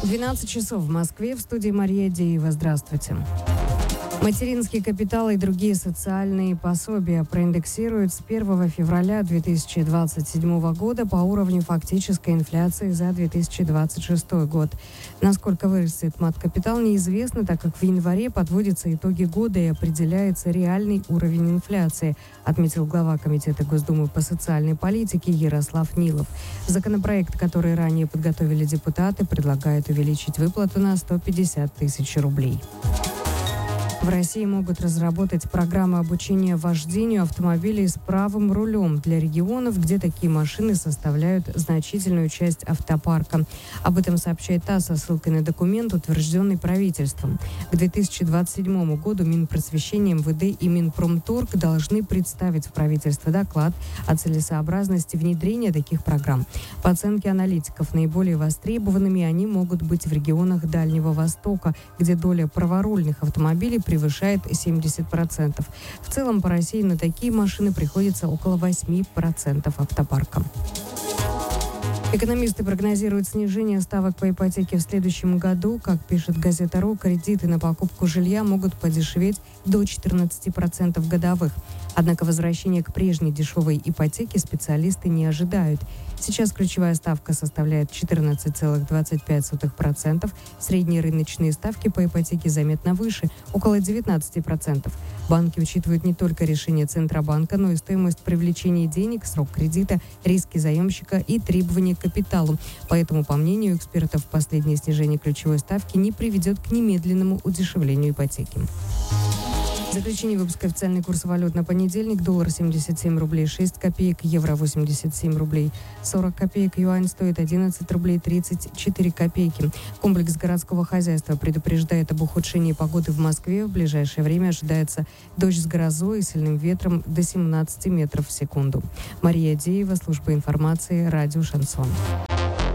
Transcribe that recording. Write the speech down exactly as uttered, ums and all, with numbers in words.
двенадцать часов в Москве. В студии Мария Деева. Здравствуйте. Материнский капитал и другие социальные пособия проиндексируют с первого февраля две тысячи двадцать седьмого года по уровню фактической инфляции за две тысячи двадцать шестой год. Насколько вырастет мат-капитал, неизвестно, так как в январе подводятся итоги года и определяется реальный уровень инфляции, отметил глава Комитета Госдумы по социальной политике Ярослав Нилов. Законопроект, который ранее подготовили депутаты, предлагает увеличить выплату на сто пятьдесят тысяч рублей. В России могут разработать программы обучения вождению автомобилей с правым рулем для регионов, где такие машины составляют значительную часть автопарка. Об этом сообщает ТАСС со ссылкой на документ, утвержденный правительством. К две тысячи двадцать седьмому году Минпросвещение, МВД и Минпромторг должны представить в правительство доклад о целесообразности внедрения таких программ. По оценке аналитиков, наиболее востребованными они могут быть в регионах Дальнего Востока, где доля праворульных автомобилей превышает семьдесят процентов. В целом по России на такие машины приходится около восемь процентов автопарка. Экономисты прогнозируют снижение ставок по ипотеке в следующем году. Как пишет газета РУ, кредиты на покупку жилья могут подешеветь до четырнадцати процентов годовых. Однако возвращение к прежней дешевой ипотеке специалисты не ожидают. Сейчас ключевая ставка составляет четырнадцать целых двадцать пять сотых процента. Средние рыночные ставки по ипотеке заметно выше, около девятнадцати процентов. Банки учитывают не только решение Центробанка, но и стоимость привлечения денег, срок кредита, риски заемщика и требования к капиталу. Поэтому, по мнению экспертов, последнее снижение ключевой ставки не приведет к немедленному удешевлению ипотеки. Заключение выпуска. Официальный курс валют на понедельник. Доллар семьдесят семь рублей шесть копеек, евро восемьдесят семь рублей сорок копеек, юань стоит одиннадцать рублей тридцать четыре копейки. Комплекс городского хозяйства предупреждает об ухудшении погоды в Москве. В ближайшее время ожидается дождь с грозой и сильным ветром до семнадцати метров в секунду. Мария Деева, служба информации, радио «Шансон».